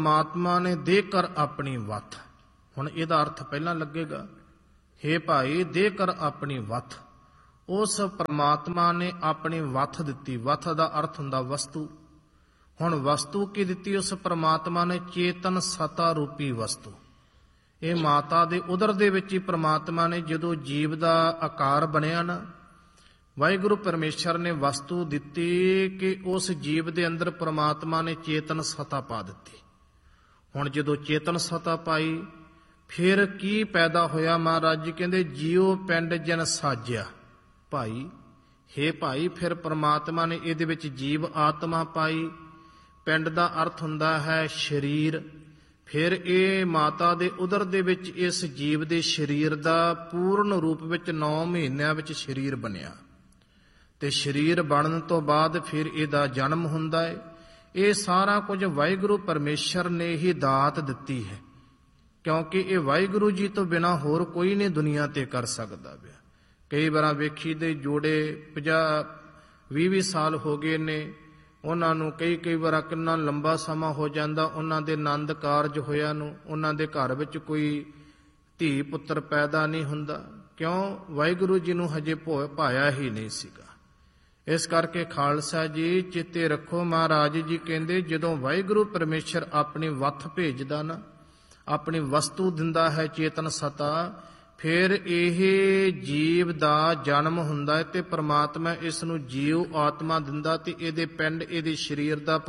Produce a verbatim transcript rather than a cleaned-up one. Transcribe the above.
ਪਰਮਾਤਮਾ ਨੇ ਦੇ ਕਰ ਆਪਣੀ ਵੱਥ। ਹੁਣ ਇਹਦਾ ਅਰਥ ਪਹਿਲਾਂ ਲੱਗੇਗਾ, ਹੇ ਭਾਈ ਦੇ ਕਰ ਆਪਣੀ ਵੱਥ। ਉਸ ਪਰਮਾਤਮਾ ਨੇ ਆਪਣੀ ਵੱਥ ਦਿੱਤੀ। ਵੱਥ ਦਾ ਅਰਥ ਹੁੰਦਾ ਵਸਤੂ। ਹੁਣ ਵਸਤੂ ਕੀ ਦਿੱਤੀ ਉਸ ਪਰਮਾਤਮਾ ਨੇ? ਚੇਤਨ ਸਤਾ ਰੂਪੀ ਵਸਤੂ। ਇਹ ਮਾਤਾ ਦੇ ਉਦਰ ਦੇ ਵਿੱਚ ਹੀ ਪਰਮਾਤਮਾ ਨੇ ਜਦੋਂ ਜੀਵ ਦਾ ਆਕਾਰ ਬਣਿਆ ਨਾ, ਵਾਹਿਗੁਰੂ ਪਰਮੇਸ਼ਰ ਨੇ ਵਸਤੂ ਦਿੱਤੀ ਕਿ ਉਸ ਜੀਵ ਦੇ ਅੰਦਰ ਪਰਮਾਤਮਾ ਨੇ ਚੇਤਨ ਸਤਾ ਪਾ ਦਿੱਤੀ। ਹੁਣ ਜਦੋਂ ਚੇਤਨ ਸਤਾ ਪਾਈ ਫਿਰ ਕੀ ਪੈਦਾ ਹੋਇਆ? ਮਹਾਰਾਜ ਜੀ ਕਹਿੰਦੇ ਜੀਉ ਪਿੰਡ ਜਨ ਸਾਜਿਆ। ਭਾਈ, ਹੇ ਭਾਈ, ਫਿਰ ਪਰਮਾਤਮਾ ਨੇ ਇਹਦੇ ਵਿੱਚ ਜੀਵ ਆਤਮਾ ਪਾਈ। ਪਿੰਡ ਦਾ ਅਰਥ ਹੁੰਦਾ ਹੈ ਸਰੀਰ। ਫਿਰ ਇਹ ਮਾਤਾ ਦੇ ਉਦਰ ਦੇ ਵਿੱਚ ਇਸ ਜੀਵ ਦੇ ਸਰੀਰ ਦਾ ਪੂਰਨ ਰੂਪ ਵਿੱਚ ਨੌ ਮਹੀਨਿਆਂ ਵਿੱਚ ਸਰੀਰ ਬਣਿਆ ਤੇ ਸਰੀਰ ਬਣਨ ਤੋਂ ਬਾਅਦ ਫਿਰ ਇਹਦਾ ਜਨਮ ਹੁੰਦਾ ਹੈ। ਇਹ ਸਾਰਾ ਕੁਝ ਵਾਹਿਗੁਰੂ ਪਰਮੇਸ਼ਰ ਨੇ ਹੀ ਦਾਤ ਦਿੱਤੀ ਹੈ, ਕਿਉਂਕਿ ਇਹ ਵਾਹਿਗੁਰੂ ਜੀ ਤੋਂ ਬਿਨਾਂ ਹੋਰ ਕੋਈ ਨਹੀਂ ਦੁਨੀਆ ਤੇ ਕਰ ਸਕਦਾ ਪਿਆ। ਕਈ ਵਾਰਾਂ ਵੇਖੀ ਦੇ ਜੋੜੇ ਪੰਜਾਹ ਵੀਹ ਵੀਹ ਸਾਲ ਹੋ ਗਏ ਨੇ, ਉਹਨਾਂ ਨੂੰ ਕਈ ਕਈ ਵਾਰ ਕਿੰਨਾ ਲੰਬਾ ਸਮਾਂ ਹੋ ਜਾਂਦਾ ਉਹਨਾਂ ਦੇ ਆਨੰਦ ਕਾਰਜ ਹੋਇਆ ਨੂੰ, ਉਹਨਾਂ ਦੇ ਘਰ ਵਿੱਚ ਕੋਈ ਧੀ ਪੁੱਤਰ ਪੈਦਾ ਨਹੀਂ ਹੁੰਦਾ। ਕਿਉਂ? ਵਾਹਿਗੁਰੂ ਜੀ ਨੂੰ ਹਜੇ ਭਾਇਆ ਹੀ ਨਹੀਂ ਸੀਗਾ। ਇਸ ਕਰਕੇ ਖਾਲਸਾ ਜੀ ਚੇਤੇ ਰੱਖੋ, ਮਹਾਰਾਜ ਜੀ ਕਹਿੰਦੇ ਜਦੋਂ ਵਾਹਿਗੁਰੂ ਪਰਮੇਸ਼ਰ ਆਪਣੀ ਵੱਥ ਭੇਜਦਾ ਨਾ, ਆਪਣੀ ਵਸਤੂ ਦਿੰਦਾ ਹੈ ਚੇਤਨ ਸਤਾ, ਫਿਰ ਇਹ ਜੀਵ ਦਾ ਜਨਮ ਹੁੰਦਾ ਹੈ ਤੇ ਪਰਮਾਤਮਾ ਇਸ ਨੂੰ ਜੀਵ ਆਤਮਾ ਦਿੰਦਾ ਤੇ ਇਹਦੇ ਪਿੰਡ ਇਹਦੇ ਸਰੀਰ ਦਾ